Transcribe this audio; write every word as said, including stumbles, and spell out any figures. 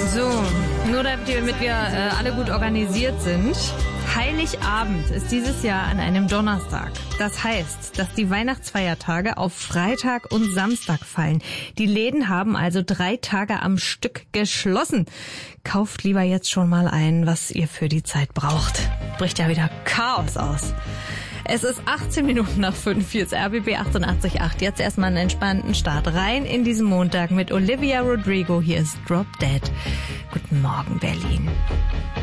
So, nur damit wir äh, alle gut organisiert sind. Heiligabend ist dieses Jahr an einem Donnerstag. Das heißt, dass die Weihnachtsfeiertage auf Freitag und Samstag fallen. Die Läden haben also drei Tage am Stück geschlossen. Kauft lieber jetzt schon mal ein, was ihr für die Zeit braucht. Bricht ja wieder Chaos aus. Es ist achtzehn Minuten nach fünf, hier ist R B B achtundachtzig Komma acht. Jetzt erstmal einen entspannten Start rein in diesen Montag mit Olivia Rodrigo. Hier ist Drop Dead. Guten Morgen, Berlin.